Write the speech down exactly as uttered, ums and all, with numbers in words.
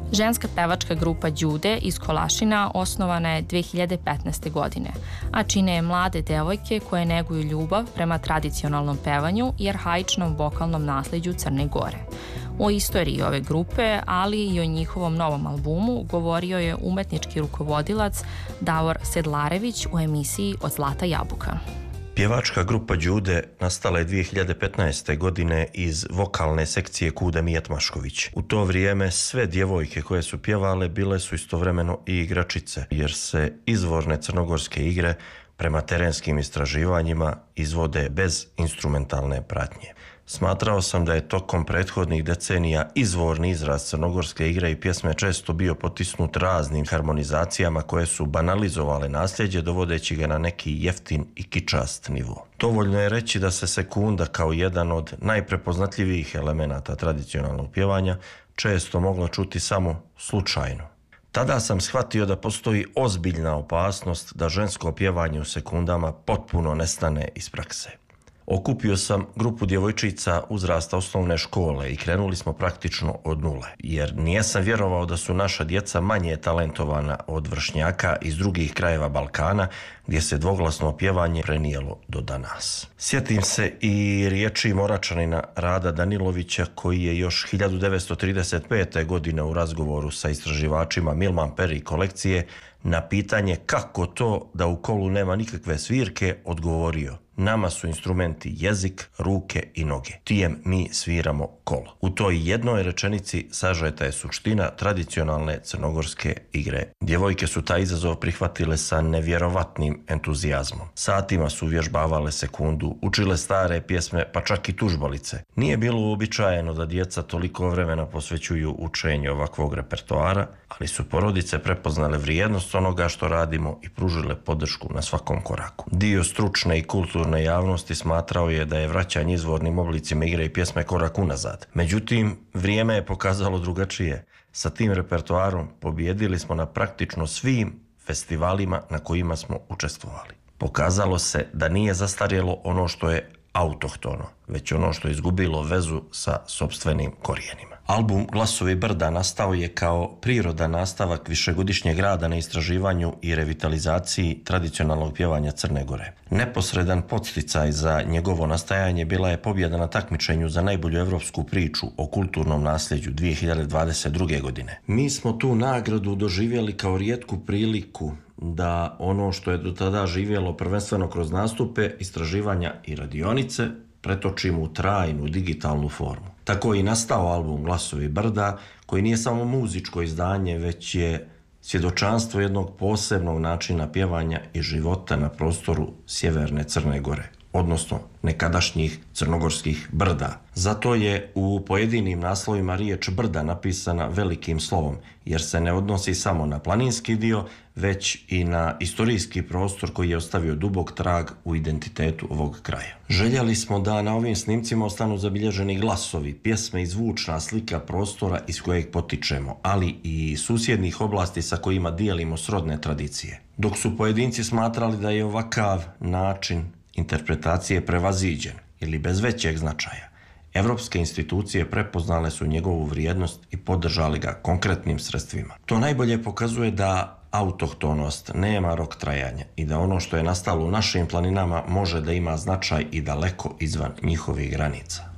Ženska pevačka grupa Đude iz Kolašina osnovana je dve hiljade petnaeste. godine, a čine je mlade devojke koje neguju ljubav prema tradicionalnom pevanju i arhaičnom vokalnom nasleđu Crne Gore. O istoriji ove grupe, ali i o njihovom novom albumu govorio je umetnički rukovodilac Davor Sedlarević u emisiji Od zlata jabuka. Pjevačka grupa Đude nastala je dve hiljade petnaeste. godine iz vokalne sekcije Kude Mijat Mašković. U to vrijeme sve djevojke koje su pjevale bile su istovremeno i igračice, jer se izvorne crnogorske igre prema terenskim istraživanjima izvode bez instrumentalne pratnje. Smatrao sam da je tokom prethodnih decenija izvorni izraz crnogorske igre i pjesme često bio potisnut raznim harmonizacijama koje su banalizovale nasljeđe, dovodeći ga na neki jeftin i kičast nivo. Dovoljno je reći da se sekunda kao jedan od najprepoznatljivijih elemenata tradicionalnog pjevanja često mogla čuti samo slučajno. Tada sam shvatio da postoji ozbiljna opasnost da žensko pjevanje u sekundama potpuno nestane iz prakse. Okupio sam grupu djevojčica uzrasta osnovne škole i krenuli smo praktično od nule, jer nijesam vjerovao da su naša djeca manje talentovana od vršnjaka iz drugih krajeva Balkana, gdje se dvoglasno pjevanje prenijelo do danas. Sjetim se i riječi Moračanina Rada Danilovića, koji je još hiljadu devetsto trideset pete. godine u razgovoru sa istraživačima Milman Peri kolekcije na pitanje kako to da u kolu nema nikakve svirke odgovorio: nama su instrumenti jezik, ruke i noge. Tijem mi sviramo kolo. U toj jednoj rečenici sažeta je suština tradicionalne crnogorske igre. Djevojke su taj izazov prihvatile sa nevjerovatnim entuzijazmom. Satima su uvježbavale sekundu, učile stare pjesme, pa čak i tužbalice. Nije bilo uobičajeno da djeca toliko vremena posvećuju učenju ovakvog repertoara, ali su porodice prepoznale vrijednost onoga što radimo i pružile podršku na svakom koraku. Dio stručne i kulturne javnosti smatrao je da je vraćanje izvornim oblicima igre i pjesme korak unazad. Međutim, vrijeme je pokazalo drugačije. Sa tim repertoarom pobijedili smo na praktično svim festivalima na kojima smo učestvovali. Pokazalo se da nije zastarjelo ono što je autohtono, već ono što je izgubilo vezu sa sopstvenim korijenima. Album Glasovi brda nastao je kao prirodan nastavak višegodišnjeg rada na istraživanju i revitalizaciji tradicionalnog pjevanja Crne Gore. Neposredan podsticaj za njegovo nastajanje bila je pobjeda na takmičenju za najbolju evropsku priču o kulturnom nasljeđu dve hiljade dvadeset druge. godine. Mi smo tu nagradu doživjeli kao rijetku priliku da ono što je do tada živjelo prvenstveno kroz nastupe, istraživanja i radionice pretočimo u trajnu digitalnu formu. Tako je i nastao album Glasovi brda, koji nije samo muzičko izdanje, već je svjedočanstvo jednog posebnog načina pjevanja i života na prostoru sjeverne Crne Gore, odnosno nekadašnjih crnogorskih brda. Zato je u pojedinim naslovima riječ brda napisana velikim slovom, jer se ne odnosi samo na planinski dio, već i na istorijski prostor koji je ostavio dubok trag u identitetu ovog kraja. Željeli smo da na ovim snimcima ostanu zabilježeni glasovi, pjesme i zvučna slika prostora iz kojeg potičemo, ali i susjednih oblasti sa kojima dijelimo srodne tradicije. Dok su pojedinci smatrali da je ovakav način interpretacije prevaziđen ili bez većeg značaja, evropske institucije prepoznale su njegovu vrijednost i podržali ga konkretnim sredstvima. To najbolje pokazuje da autohtonost nema rok trajanja i da ono što je nastalo u našim planinama može da ima značaj i daleko izvan njihovih granica.